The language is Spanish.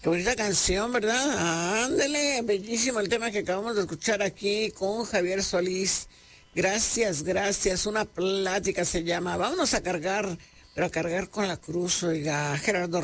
Qué bonita canción, ¿verdad? Ándele, bellísimo el tema que acabamos de escuchar aquí con Javier Solís. Gracias, gracias. Una plática se llama. Vámonos a cargar, pero a cargar con la cruz, oiga, Gerardo